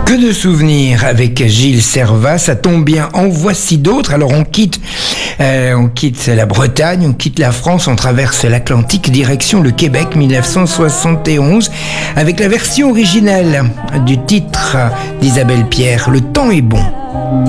Que de souvenirs avec Gilles Servat, ça tombe bien, en voici d'autres. Alors on quitte la Bretagne, on quitte la France, on traverse l'Atlantique, direction le Québec, 1971, avec la version originale du titre d'Isabelle Pierre, Le temps est bon.